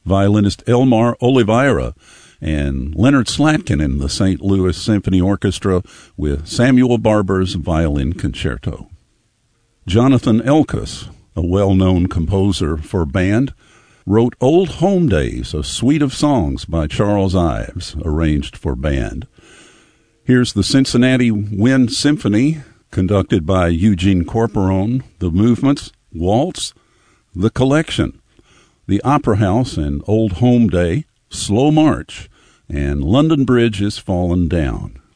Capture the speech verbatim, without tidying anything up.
violinist Elmar Oliveira, and Leonard Slatkin in the Saint Louis Symphony Orchestra with Samuel Barber's Violin Concerto. Jonathan Elkus, a well-known composer for band, wrote Old Home Days, a suite of songs by Charles Ives, arranged for band. Here's the Cincinnati Wind Symphony, conducted by Eugene Corporon, the movements, Waltz, The Collection, the Opera House and Old Home Day, Slow March, and London Bridge is Fallen Down.